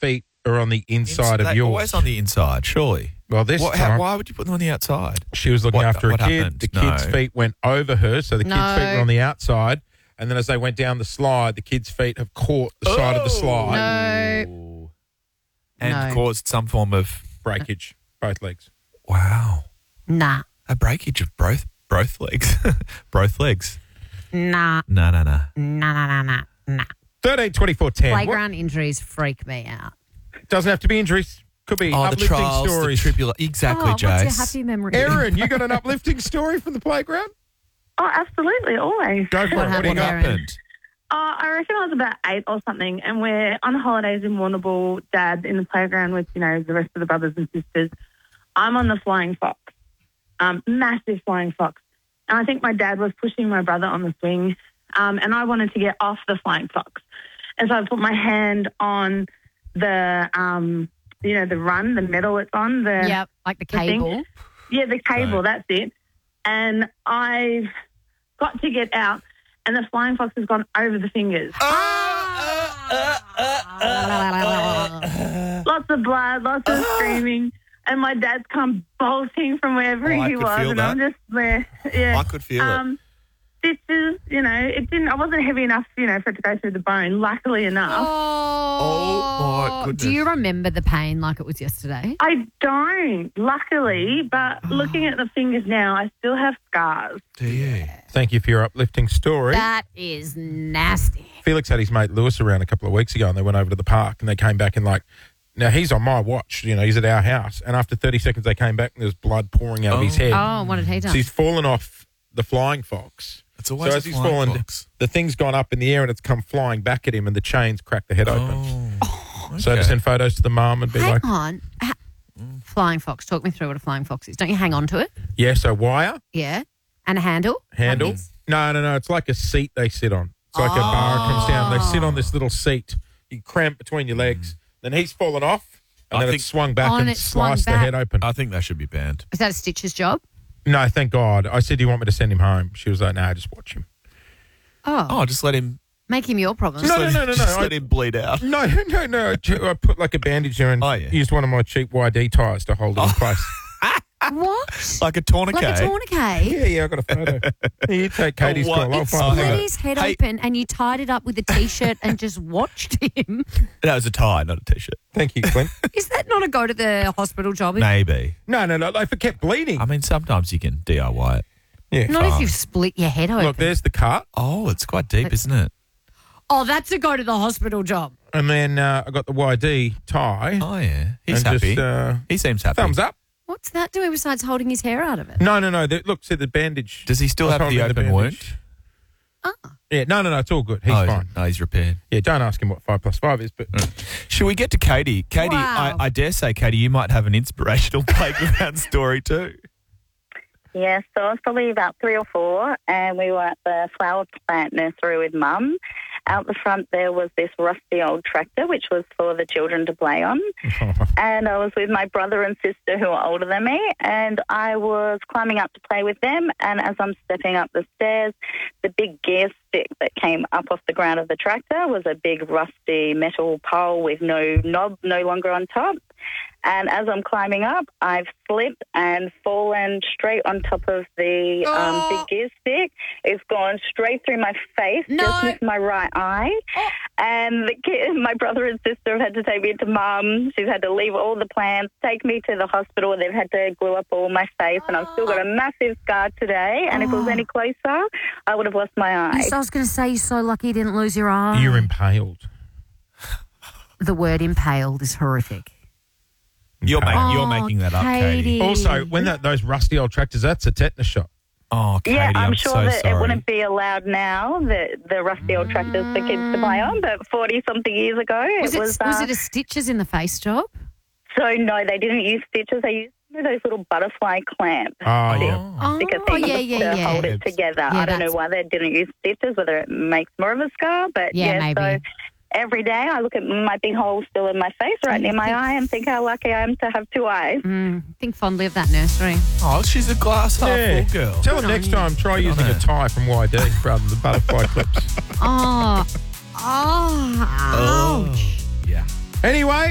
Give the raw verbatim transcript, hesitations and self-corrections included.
feet are on the inside They're of yours. always on the inside, surely. Well, this What, time, how, why would you put them on the outside? she was looking What- after what a kid. happened? The kid's No. feet went over her, so the kid's No. feet were on the outside. And then as they went down the slide, the kid's feet have caught the side of the slide. No. Ooh. And No. caused some form of, Breakage, both legs. wow, Nah. a breakage of both both legs. both legs. Nah. No, no, no. Nah, nah, nah, nah, nah. thirteen twenty-four ten. Playground injuries freak me out. Doesn't have to be injuries. Could be Oh, the uplifting trials, stories. the tribula- Exactly, oh, what's your Jace. happy memory? Erin, you got an uplifting story from the playground? Oh, absolutely, always. Go for What it. What do you happened, got? Erin? happened? Uh, I reckon I was about eight or something, and we're on holidays in Warrnambool, Dad in the playground with, you know, the rest of the brothers and sisters. I'm on the Flying Fox, um, massive Flying Fox. And I think my dad was pushing my brother on the swing, um, and I wanted to get off the Flying Fox. And so I put my hand on the, um, you know, the run, the metal it's on. The, Yep, like the the thing. cable. Yeah, the cable, Right. that's it. And I've got to get out, and the Flying Fox has gone over the fingers. Lots of blood, lots of screaming, and my dad's come bolting from wherever Oh, I he could was, feel and that. I'm just there. Yeah. I could feel it. um, Stitches, you know, it didn't. I wasn't heavy enough, you know, for it to go through the bone. Luckily enough, Oh, my goodness. Do you remember the pain like it was yesterday? I don't. Luckily, but looking at the fingers now, I still have scars. Do you? Thank you for your uplifting story. That is nasty. Felix had his mate Lewis around a couple of weeks ago, and they went over to the park, and they came back and like, now he's on my watch, you know, he's at our house, and after thirty seconds they came back and there's blood pouring out of his Oh. head. Oh, what did he do? So he's fallen off the Flying Fox. It's always So a as he's flying fallen, fox. the thing's gone up in the air and it's come flying back at him, and the chains cracked the head open. Oh. So to send photos to the mum and be Hang like, on. Ha- Flying fox. Talk me through what a flying fox is. Don't you hang on to it? yeah, so wire, Yeah. And a handle? handle. Like this? No, no, no, it's like a seat they sit on. It's like a bar comes down. They sit on this little seat. You cramp between your legs. Then he's fallen off, and I then think- it's swung back Oh, and and it swung sliced the back. head open. I think that should be banned. Is that a Stitch's job? No, thank God. I said, do you want me to send him home? She was like, no, just watch him. Oh. Oh, just let him. Make him your problem. No, just let no, him- no, no, Just I- let him bleed out. No, no, no. I put like a bandage there and Oh, yeah. used one of my cheap Y D tyres to hold it in place. What? Like a tourniquet. Like a tourniquet? Yeah, yeah, I got a photo. Here, you take Katie's what? call. I'll It's find Split it. his head Hey. open and you tied it up with a T-shirt and just watched him. That was a tie, not a t-shirt. Thank you, Clint. Is that not a go to the hospital job? Maybe. No, no, no. If it kept bleeding. I mean, sometimes you can D I Y it. Yeah. Not if you've split your head open. Look, there's the cut. Oh, it's quite deep, isn't it? Oh, that's a go to the hospital job. And then uh, I got the Y D tie. Oh, yeah. He's and happy. Just, uh, he seems happy. thumbs up. What's that doing besides holding his hair out of it? No, no, no. The, look, see the bandage. Does he still I was have the holding open wound? bandage. Ah. Yeah, no, no, no. It's all good. He's oh, fine. No, he's repaired. Yeah, don't ask him what five plus five is, but Should we get to Katie? Katie, Wow. I, I dare say, Katie, you might have an inspirational playground story too. Yeah, so I was probably about three or four, and we were at the flower plant nursery with Mum. Out the front there was this rusty old tractor, which was for the children to play on. And I was with my brother and sister who are older than me, and I was climbing up to play with them. And as I'm stepping up the stairs, the big gear stick that came up off the ground of the tractor was a big rusty metal pole with no knob, no longer on top. And as I'm climbing up, I've slipped and fallen straight on top of the um, Oh. big gear stick. It's gone straight through my face, No. just missed my right eye. And the kid, my brother and sister have had to take me to Mum. She's had to leave all the plans, take me to the hospital. They've had to glue up all my face, and I've still got a massive scar today. And if it was any closer, I would have lost my eye. Yes, I was going to say, you're so lucky you didn't lose your eye. you're impaled. The word impaled is horrific. You're, make, Oh, you're making that up, Katie. Katie. Also, when that those rusty old tractors, that's a tetanus shot. Oh, Katie, Yeah, I'm, I'm sure so that sorry. it wouldn't be allowed now, the, the rusty old tractors for kids to play on, but forty-something years ago Was it it, was... was uh, it a stitches in the face job? So, no, they didn't use stitches. They used those little butterfly clamps Oh, yeah. Oh, sticker things yeah, yeah, to yeah. hold it together. Yeah, I don't know that's- why they didn't use stitches, whether it makes more of a scar, but Yeah, yeah, maybe. so every day I look at my big hole still in my face right near my eye and think how lucky I am to have two eyes. Mm, think fondly of that nursery. Oh, she's a glass half Yeah. full girl. Tell Good him on next you. time, try Good on using a her. tie from Y D rather than butterfly clips. Oh, oh, ouch. Yeah. Anyway,